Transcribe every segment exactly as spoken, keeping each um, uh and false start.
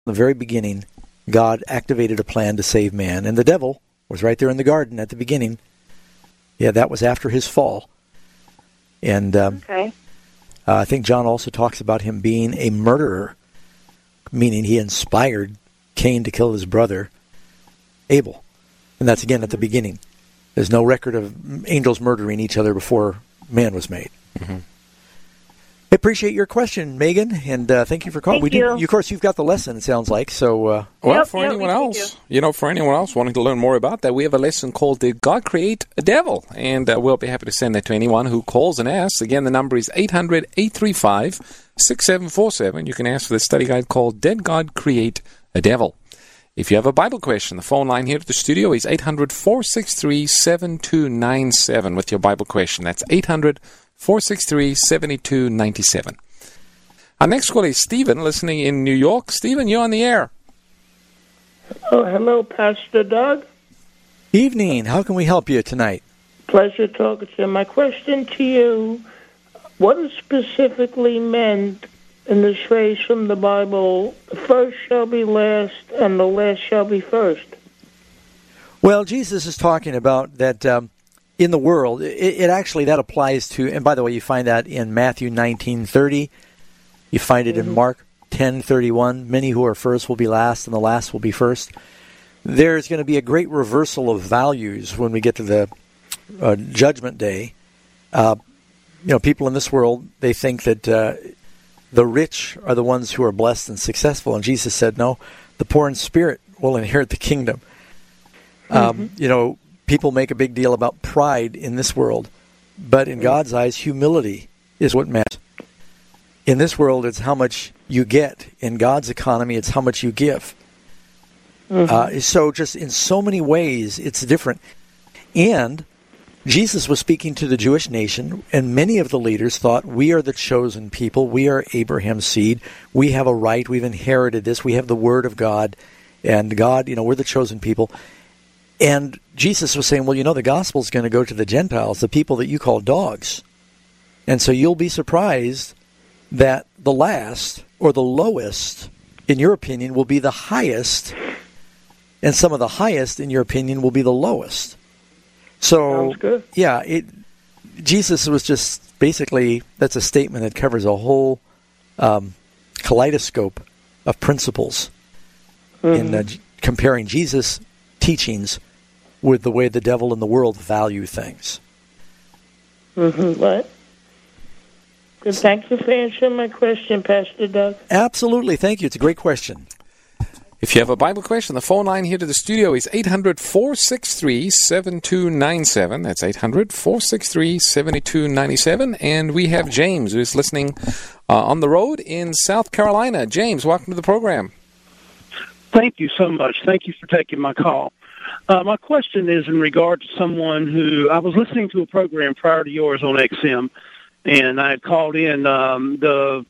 the very beginning, God activated a plan to save man, and the devil was right there in the garden at the beginning. Yeah, that was after his fall. And um, okay. uh, I think John also talks about him being a murderer, meaning he inspired Cain to kill his brother, Abel. And that's, again, at the beginning. There's no record of angels murdering each other before man was made. Mm-hmm. I appreciate your question, Megan, and uh, thank you for calling. Thank we you. Do, of course, you've got the lesson, it sounds like. So, uh, well, Yep, for yep, anyone we else, do. you know, for anyone else wanting to learn more about that, we have a lesson called "Did God Create a Devil?" And uh, we'll be happy to send that to anyone who calls and asks. Again, the number is eight hundred, eight three five, six seven four seven. You can ask for the study guide called "Did God Create a Devil?" If you have a Bible question, the phone line here at the studio is eight hundred, four six three, seven two nine seven with your Bible question. That's eight hundred, four six three, seven two nine seven. Our next call is Stephen, listening in New York. Stephen, you're on the air. Oh, hello, Pastor Doug. evening. How can we help you tonight? Pleasure talking to you. My question to you, what is specifically meant in this phrase from the Bible, the first shall be last and the last shall be first? Well, Jesus is talking about that um, in the world, it, it actually, that applies to, and by the way, you find that in Matthew nineteen thirty. You find it mm-hmm. in Mark ten thirty-one. Many who are first will be last, and the last will be first. There's going to be a great reversal of values when we get to the uh, Judgment Day. Uh, you know, people in this world, they think that uh, the rich are the ones who are blessed and successful, and Jesus said, no, the poor in spirit will inherit the kingdom. Mm-hmm. Um, you know, people make a big deal about pride in this world, but in God's eyes, humility is what matters. In this world, it's how much you get. In God's economy, it's how much you give. Mm-hmm. Uh, so just in so many ways, it's different. And Jesus was speaking to the Jewish nation, and many of the leaders thought, we are the chosen people. We are Abraham's seed. We have a right. We've inherited this. We have the Word of God. And God, you know, we're the chosen people. And Jesus was saying, well, you know, the gospel is going to go to the Gentiles, the people that you call dogs. And so you'll be surprised that the last or the lowest, in your opinion, will be the highest, and some of the highest, in your opinion, will be the lowest. So, Sounds good. yeah, it, Jesus was just basically, that's a statement that covers a whole um, kaleidoscope of principles mm-hmm. in uh, comparing Jesus' teachings with the way the devil and the world value things. Mm-hmm. Right. Good. Thank you for answering my question, Pastor Doug. Absolutely. Thank you. It's a great question. If you have a Bible question, the phone line here to the studio is eight hundred, four six three, seven two nine seven. That's eight hundred, four six three, seven two nine seven. And we have James, who is listening uh, on the road in South Carolina. James, welcome to the program. Thank you so much. Thank you for taking my call. Uh, my question is in regard to someone who, I was listening to a program prior to yours on X M, and I had called in, um, the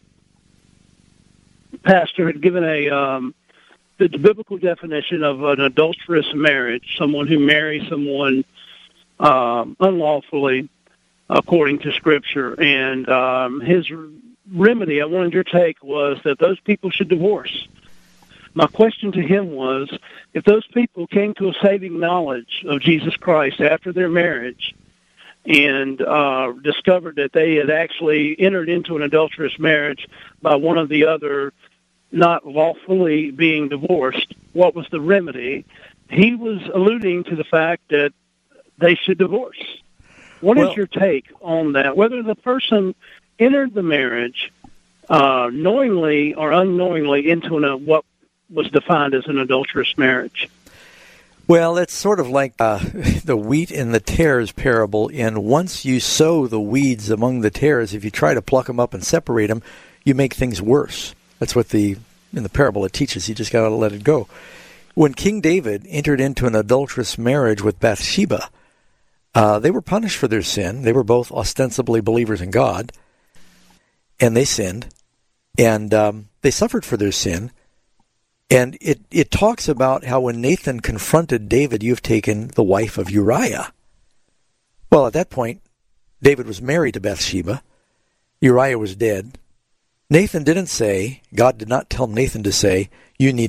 pastor had given a um, the, the biblical definition of an adulterous marriage, someone who marries someone um, unlawfully according to Scripture. And um, his remedy, I wanted your take, was that those people should divorce. My question to him was, if those people came to a saving knowledge of Jesus Christ after their marriage and uh, discovered that they had actually entered into an adulterous marriage by one of the other not lawfully being divorced, what was the remedy? He was alluding to the fact that they should divorce. What well, is your take on that? Whether the person entered the marriage uh, knowingly or unknowingly into an, what was defined as an adulterous marriage. Well, it's sort of like uh, the wheat and the tares parable. And once you sow the weeds among the tares, if you try to pluck them up and separate them, you make things worse. That's what the in the parable it teaches. You just got to let it go. When King David entered into an adulterous marriage with Bathsheba, uh, they were punished for their sin. They were both ostensibly believers in God, and they sinned, and um, they suffered for their sin. And it, it talks about how when Nathan confronted David, you've taken the wife of Uriah. Well, at that point, David was married to Bathsheba. Uriah was dead. Nathan didn't say, God did not tell Nathan to say, you need